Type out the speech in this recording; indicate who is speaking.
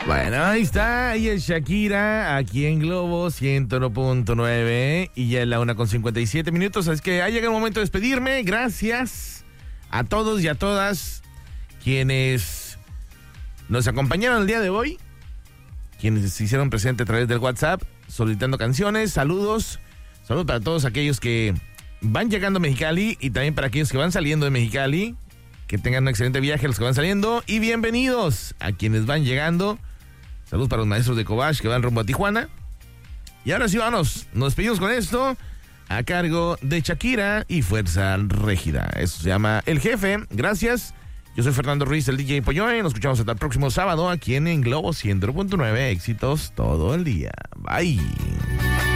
Speaker 1: Bueno, ahí está, ella es Shakira, aquí en Globo 101.9 y ya es la 1:57. Es que ha llegado el momento de despedirme. Gracias a todos y a todas quienes nos acompañaron el día de hoy, quienes se hicieron presente a través del WhatsApp, solicitando canciones. Saludos para todos aquellos que van llegando a Mexicali y también para aquellos que van saliendo de Mexicali. Que tengan un excelente viaje los que van saliendo y bienvenidos a quienes van llegando. Saludos para los maestros de Cobach que van rumbo a Tijuana. Y ahora sí, nos despedimos con esto a cargo de Shakira y Fuerza Régida. Eso se llama El Jefe. Gracias. Yo soy Fernando Ruiz, el DJ Polloy. Nos escuchamos hasta el próximo sábado aquí en Globo 100.9. Éxitos todo el día. Bye.